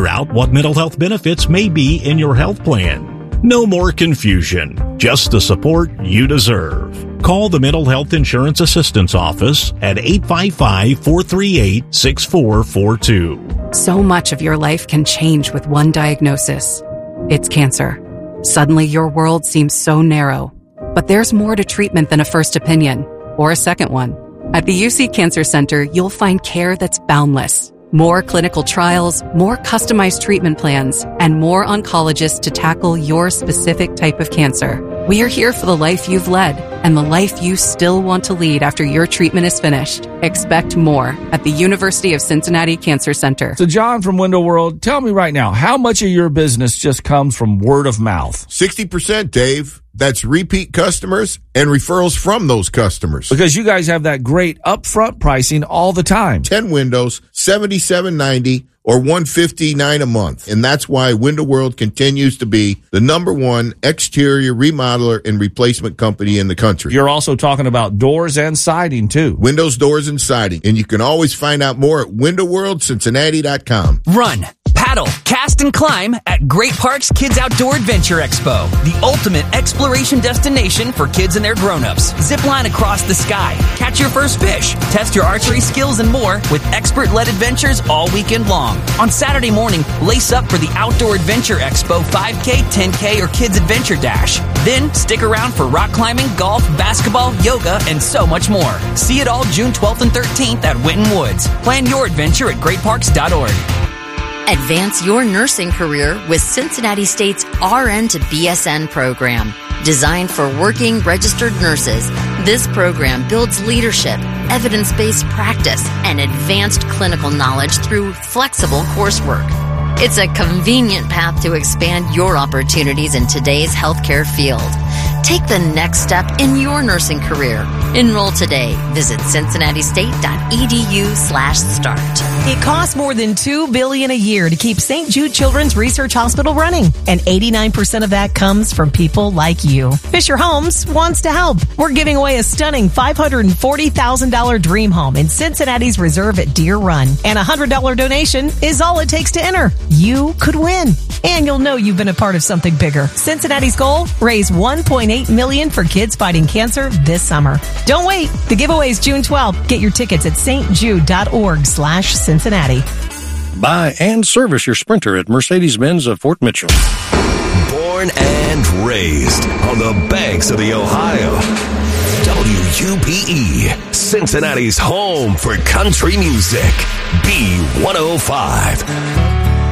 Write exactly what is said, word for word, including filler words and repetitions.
out what mental health benefits may be in your health plan. No more confusion, just the support you deserve. Call the Mental Health Insurance Assistance Office at eight five five, four three eight, six four four two. So much of your life can change with one diagnosis. It's cancer. Suddenly your world seems so narrow. But there's more to treatment than a first opinion or a second one. At the U C Cancer Center, you'll find care that's boundless. More clinical trials, more customized treatment plans, and more oncologists to tackle your specific type of cancer. We are here for the life you've led and the life you still want to lead after your treatment is finished. Expect more at the University of Cincinnati Cancer Center. So, John from Window World, tell me right now, how much of your business just comes from word of mouth? sixty percent, Dave. That's repeat customers and referrals from those customers. Because you guys have that great upfront pricing all the time. ten windows, seventy-seven ninety or one fifty-nine a month. And that's why Window World continues to be the number one exterior remodeler and replacement company in the country. You're also talking about doors and siding, too. Windows, doors, and siding. And you can always find out more at window world cincinnati dot com. Run, paddle, cast, and climb at Great Parks Kids Outdoor Adventure Expo, the ultimate exploration destination for kids and their grown-ups. Zip line across the sky, catch your first fish, test your archery skills, and more with expert-led adventures all weekend long. On Saturday morning, lace up for the Outdoor Adventure Expo five K, ten K, or Kids Adventure Dash. Then stick around for rock climbing, golf, basketball, yoga, and so much more. See it all June twelfth and thirteenth at Winton Woods. Plan your adventure at great parks dot org. Advance your nursing career with Cincinnati State's R N to B S N program. Designed for working registered nurses, this program builds leadership, evidence-based practice, and advanced clinical knowledge through flexible coursework. It's a convenient path to expand your opportunities in today's healthcare field. Take the next step in your nursing career. Enroll today. Visit cincinnati state dot e d u slash start. It costs more than two billion dollars a year to keep Saint Jude Children's Research Hospital running, and eighty-nine percent of that comes from people like you. Fisher Homes wants to help. We're giving away a stunning five hundred forty thousand dollars dream home in Cincinnati's Reserve at Deer Run, and a one hundred dollars donation is all it takes to enter. You could win, and you'll know you've been a part of something bigger. Cincinnati's goal, raise one point eight million dollars for kids fighting cancer this summer. Don't wait. The giveaway is June twelfth. Get your tickets at st jude dot org slash Cincinnati. Buy and service your Sprinter at Mercedes-Benz of Fort Mitchell. Born and raised on the banks of the Ohio. W U P E, Cincinnati's home for country music. B one oh five.